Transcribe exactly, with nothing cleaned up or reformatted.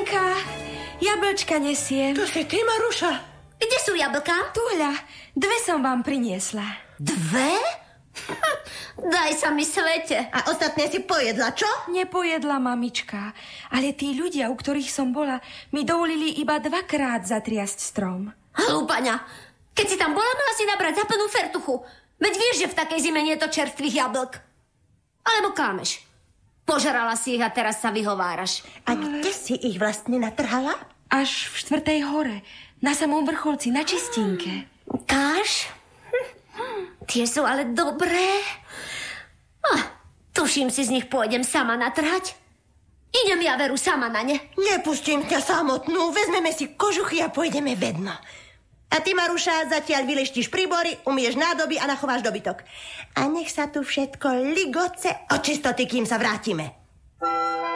Lenka, jablčka nesiem. To si ty, Maruša. Kde sú jablka? Tuhľa, dve som vám priniesla. Dve? Hm, daj sa mi svete. A ostatné si pojedla, čo? Nepojedla mamička, ale tí ľudia, u ktorých som bola, mi dovolili iba dvakrát zatriasť strom. Hlúpaňa, keď si tam bola, mala si nabrať zaplnú fertuchu. Veď vieš, že v takej zime nie je to čerstvých jablk. Alebo klameš. Požrala si ich a teraz sa vyhováraš. A kde si ich vlastne natrhala? Až v štvrtej hore, na samom vrcholci, na Čistínke. Káš? Hm, tie sú ale dobré. Ah, tuším si z nich pôjdem sama natrhať. Idem ja veru sama na ne. Nepustím ťa samotnú, vezmeme si kožuchy a pôjdeme vedno. A ty, Maruša, zatiaľ vyleštíš príbory, umieš nádoby a nachováš dobytok. A nech sa tu všetko ligoce od čistoty, kým sa vrátime.